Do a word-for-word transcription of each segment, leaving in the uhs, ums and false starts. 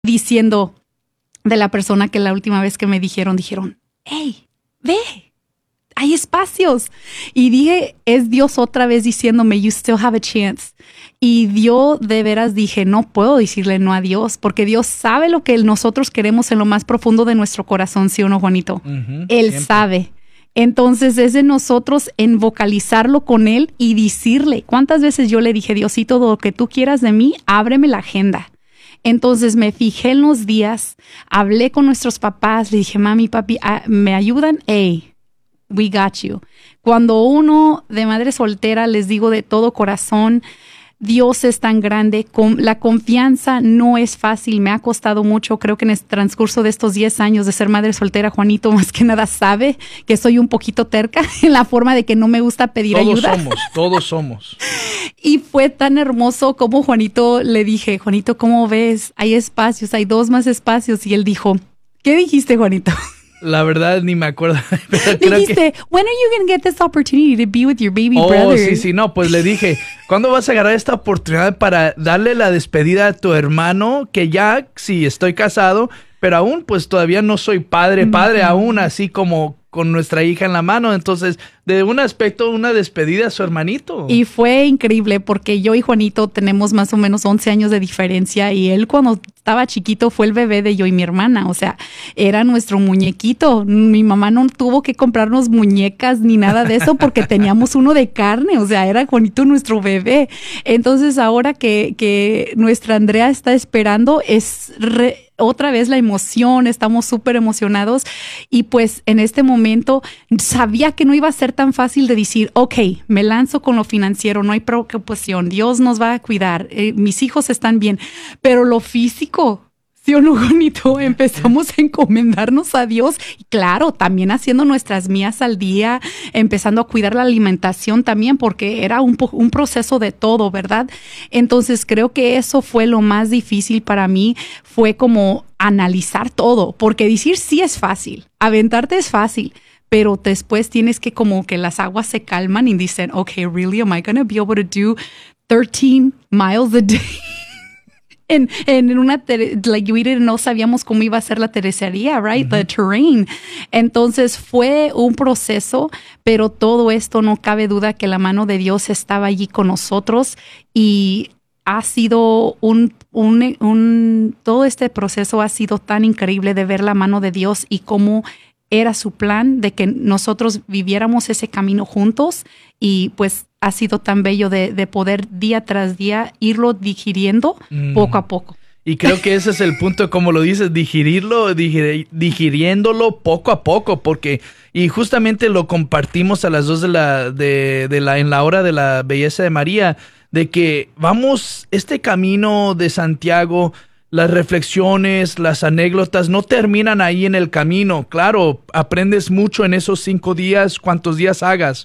diciendo de la persona que la última vez que me dijeron, dijeron, hey, ve, hay espacios. Y dije, es Dios otra vez diciéndome, you still have a chance. Y yo de veras dije, no puedo decirle no a Dios, porque Dios sabe lo que nosotros queremos en lo más profundo de nuestro corazón, ¿sí o no, Juanito? Uh-huh, Él siempre. sabe. Entonces es de nosotros en vocalizarlo con Él y decirle. ¿Cuántas veces yo le dije, Diosito, lo que tú quieras de mí, ábreme la agenda? Entonces me fijé en los días, hablé con nuestros papás, le dije, mami, papi, ¿me ayudan? Hey, we got you. Cuando uno de madre soltera, les digo de todo corazón, Dios es tan grande, con, la confianza no es fácil, me ha costado mucho. Creo que en el transcurso de estos diez años de ser madre soltera, Juanito más que nada sabe que soy un poquito terca en la forma de que no me gusta pedir todos ayuda. Todos somos, todos somos. Y fue tan hermoso como Juanito le dije, Juanito, ¿cómo ves? Hay espacios, hay dos más espacios. Y él dijo, ¿qué dijiste, Juanito? La verdad ni me acuerdo. Pero creo dijiste, que... when are you going to get this opportunity to be with your baby oh, brother? sí, sí, no, pues le dije, ¿cuándo vas a agarrar esta oportunidad para darle la despedida a tu hermano? Que ya, sí, estoy casado, pero aún pues todavía no soy padre, padre mm-hmm. aún, así como con nuestra hija en la mano. Entonces, de un aspecto, una despedida a su hermanito. Y fue increíble porque yo y Juanito tenemos más o menos once años de diferencia y él cuando estaba chiquito fue el bebé de yo y mi hermana. O sea, era nuestro muñequito. Mi mamá no tuvo que comprarnos muñecas ni nada de eso porque teníamos uno de carne. O sea, era Juanito nuestro bebé. Entonces, ahora que, que nuestra Andrea está esperando, es re, otra vez la emoción. Estamos súper emocionados. Y pues en este momento sabía que no iba a ser tan fácil de decir, ok, me lanzo con lo financiero, no hay preocupación, Dios nos va a cuidar, eh, mis hijos están bien, pero lo físico, ¿sí o no, Juanito? Empezamos a encomendarnos a Dios y claro, también haciendo nuestras mías al día, empezando a cuidar la alimentación también, porque era un, un proceso de todo, ¿verdad? Entonces creo que eso fue lo más difícil para mí, fue como analizar todo, porque decir sí es fácil, aventarte es fácil, pero después tienes que como que las aguas se calman y dicen, okay, really, am I going to be able to do thirteen miles a day? en, en una, like, we didn't, no sabíamos cómo iba a ser la terracería, right? Uh-huh. The terrain. Entonces fue un proceso, pero todo esto no cabe duda que la mano de Dios estaba allí con nosotros y ha sido un, un, un, todo este proceso ha sido tan increíble de ver la mano de Dios y cómo era su plan de que nosotros viviéramos ese camino juntos y pues ha sido tan bello de, de poder día tras día irlo digiriendo mm. poco a poco. Y creo que ese es el punto, como lo dices, digerirlo, digerir, digiriéndolo poco a poco, porque y justamente lo compartimos a las dos de la, de, de la, en la hora de la belleza de María, de que vamos, este camino de Santiago, las reflexiones, las anécdotas no terminan ahí en el camino. Claro, aprendes mucho en esos cinco días, cuantos días hagas.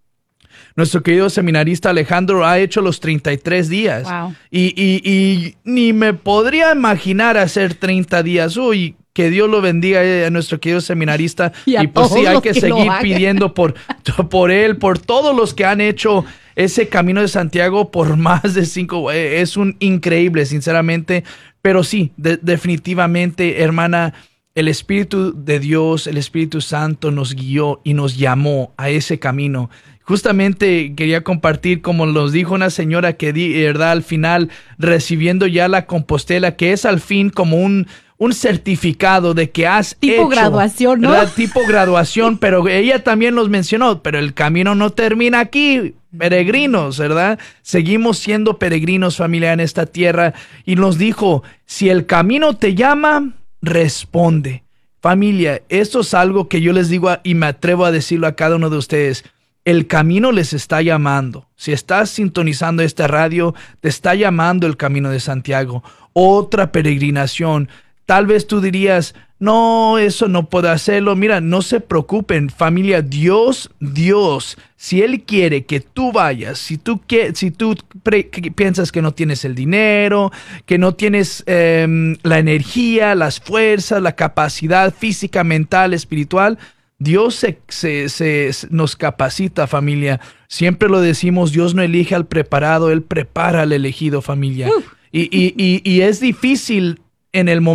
Nuestro querido seminarista Alejandro ha hecho los treinta y tres días. Wow. Y, y, y ni me podría imaginar hacer treinta días. Uy, que Dios lo bendiga a nuestro querido seminarista. Y, y pues sí, hay que, que seguir pidiendo por, por él, por todos los que han hecho ese camino de Santiago por más de cinco. Es un increíble, sinceramente. Pero sí, de, definitivamente, hermana, el Espíritu de Dios, el Espíritu Santo nos guió y nos llamó a ese camino. Justamente quería compartir, como nos dijo una señora que, di, verdad, al final, recibiendo ya la Compostela, que es al fin como un, un certificado de que has tipo hecho. Tipo graduación, ¿no? ¿verdad? Tipo graduación, pero ella también los mencionó, pero el camino no termina aquí. Peregrinos, ¿verdad? Seguimos siendo peregrinos, familia, en esta tierra. Y nos dijo, si el camino te llama, responde. Familia, esto es algo que yo les digo a, y me atrevo a decirlo a cada uno de ustedes. El camino les está llamando. Si estás sintonizando esta radio, te está llamando el camino de Santiago. Otra peregrinación. Tal vez tú dirías, no, eso no puedo hacerlo. Mira, no se preocupen, familia. Dios, Dios, si Él quiere que tú vayas, si tú, que, si tú pre, que piensas que no tienes el dinero, que no tienes eh, la energía, las fuerzas, la capacidad física, mental, espiritual, Dios se, se, se, se nos capacita, familia. Siempre lo decimos, Dios no elige al preparado, Él prepara al elegido, familia. Uh. Y, y, y, y es difícil en el momento